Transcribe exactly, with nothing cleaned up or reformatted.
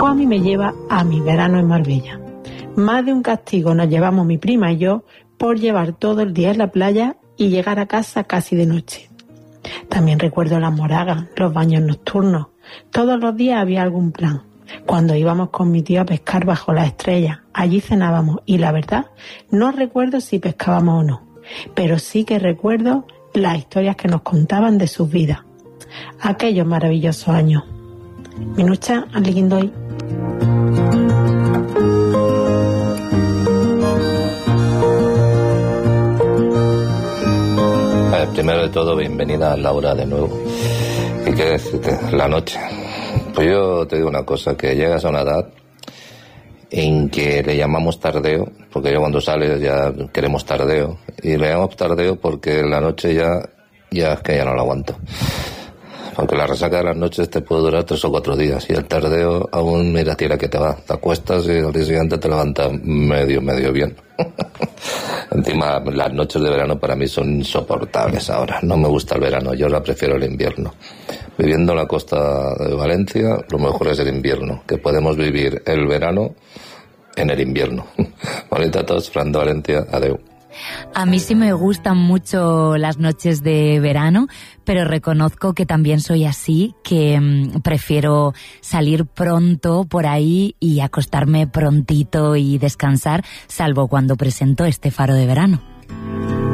a mí me lleva a mi verano en Marbella. Más de un castigo nos llevamos mi prima y yo por llevar todo el día en la playa y llegar a casa casi de noche. También recuerdo las moragas, los baños nocturnos. Todos los días había algún plan. Cuando íbamos con mi tío a pescar bajo las estrellas, allí cenábamos y la verdad no recuerdo si pescábamos o no, pero sí que recuerdo las historias que nos contaban de sus vidas. Aquellos maravillosos años. Minucha Aligindoy. Primero de todo, bienvenida Laura de nuevo. ¿Y qué decirte? La noche. Pues yo te digo una cosa, que llegas a una edad en que le llamamos tardeo, porque ya cuando sales ya queremos tardeo, y le llamamos tardeo porque la noche ya, ya es que ya no la aguanto. Porque la resaca de las noches te puede durar tres o cuatro días, y el tardeo aún mira tira que te va, te acuestas y al día siguiente te levantas medio, medio bien. Encima las noches de verano para mí son insoportables ahora, no me gusta el verano, yo la prefiero el invierno. Viviendo en la costa de Valencia, lo mejor es el invierno, que podemos vivir el verano en el invierno. Bonita a todos, Fran de Valencia, adeu. A mí sí me gustan mucho las noches de verano, pero reconozco que también soy así, que mmm, prefiero salir pronto por ahí y acostarme prontito y descansar, salvo cuando presento este Faro de Verano.